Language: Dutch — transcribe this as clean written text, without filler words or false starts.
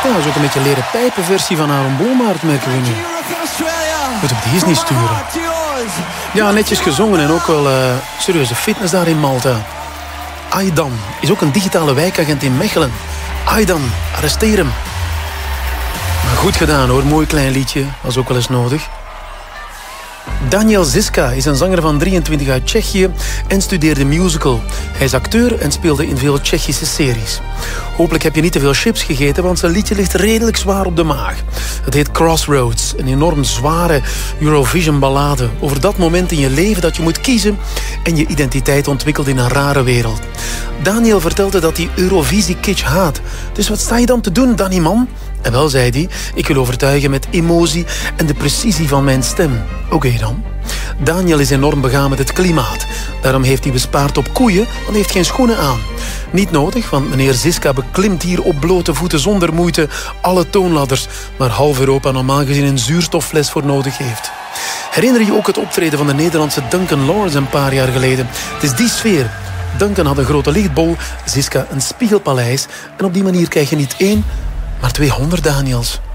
Ja, dat is ook een beetje leren pijpenversie van Aaron Blommaert, merken we nu. Moet op Disney sturen. Ja, netjes gezongen en ook wel serieuze fitness daar in Malta. Aydan is ook een digitale wijkagent in Mechelen. Aydan, arresteer hem. Maar goed gedaan hoor, mooi klein liedje, was ook wel eens nodig. Daniel Žižka is een zanger van 23 uit Tsjechië en studeerde musical. Hij is acteur en speelde in veel Tsjechische series. Hopelijk heb je niet te veel chips gegeten, want zijn liedje ligt redelijk zwaar op de maag. Het heet Crossroads, een enorm zware Eurovision-ballade over dat moment in je leven dat je moet kiezen en je identiteit ontwikkelt in een rare wereld. Daniel vertelde dat hij Eurovisie-kitsch haat. Dus wat sta je dan te doen, Danny man? En wel, zei hij, ik wil overtuigen met emotie en de precisie van mijn stem. Oké dan. Daniel is enorm begaan met het klimaat. Daarom heeft hij bespaard op koeien, want hij heeft geen schoenen aan. Niet nodig, want meneer Žižka beklimt hier op blote voeten zonder moeite alle toonladders, waar half Europa normaal gezien een zuurstoffles voor nodig heeft. Herinner je ook het optreden van de Nederlandse Duncan Lawrence een paar jaar geleden? Het is die sfeer. Duncan had een grote lichtbol, Žižka een spiegelpaleis en op die manier krijg je niet 1, maar 200 Daniels.